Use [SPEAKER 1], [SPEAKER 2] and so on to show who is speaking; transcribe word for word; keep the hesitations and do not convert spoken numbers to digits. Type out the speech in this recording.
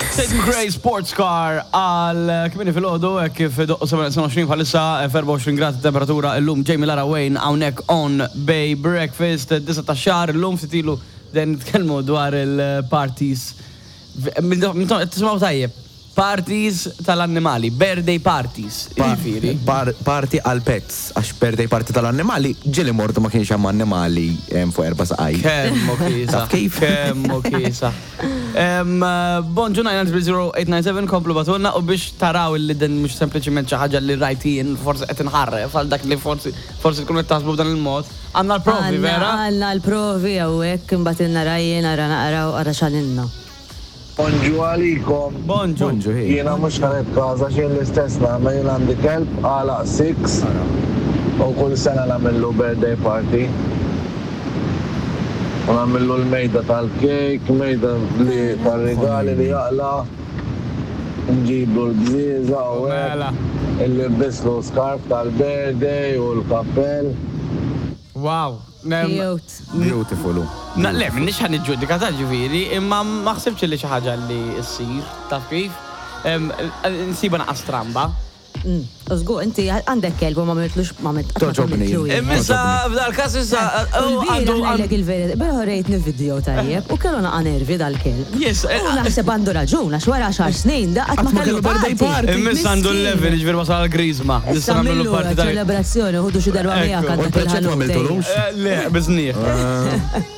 [SPEAKER 1] Tate McRae Sports Car għal kmini fil-ħodu, kif doqqu seba' tnejn bħalissa, erba' u għoxrin grad temperatura illum Jamie Lara Wayne hawnhekk on Bay Breakfast, disa ta' xahar illum ftilu den nitkellmu dwar il-parties. Tismaw tajjeb. Parties tal-annimali, birthday parties. Ġifieri.
[SPEAKER 2] Party għal pets, għax birthday party tal-annimali, ġili mortu ma kienx hemm annimali fuq erba' saqaj.
[SPEAKER 1] Kemmu kiesa.
[SPEAKER 2] Kif?
[SPEAKER 1] Kemmu kiesa. Bonġu nine nine zero eight nine seven komplu batulna u biex taraw li din mhux sempliċement xi ħaġa li rajtin forsi qed inħarref għal dak li forsi forsi tkun qed taħsbu b'dan il-mod. Għandna l-provi vera?
[SPEAKER 3] Għandna l-provi hawnhekk imbagħad ilna rajjien ara naqraw ara x'għalilna.
[SPEAKER 4] Bonġu għalikom.
[SPEAKER 1] Bonġu.
[SPEAKER 4] Jiena mhux ħanet kaza xejn l-istess nagħmel jien għandi kelb għalaq six u kull sena nagħmillu birthday party. U nagħmillu l-mejda tal-kejk, mejda li tar-rigali li jaqla, nġiblu l-bżieża u hekk, illi nbisslu skarf tal-birthday u l-kappell.
[SPEAKER 1] Wow.
[SPEAKER 3] Cute.
[SPEAKER 2] Beautiful.
[SPEAKER 1] Le, minnix ħan iġġudika ta' ġifieri, imma ma ħsibx li xi ħaġa li ssir, taf kif? Nsiba naqas tramba.
[SPEAKER 3] Użgu, inti għandek kelb u ma mitlux ma
[SPEAKER 2] Toġobni.
[SPEAKER 1] Imissa, f'dal-każ issa
[SPEAKER 3] għandu għandek il-veri, bħu rejtni video tajjeb u kellu naqa nervi dal-kelb.
[SPEAKER 1] Yes.
[SPEAKER 3] U naħseb għandu raġun, għax wara xar snin da għat ma kellu party.
[SPEAKER 1] Imissa għandu l-level, ġvir wasal għal-grizma.
[SPEAKER 3] Issa millu ċelebrazzjoni, ħudu xi darba miegħek għandek il-ħanu.
[SPEAKER 1] Le, biżnieh.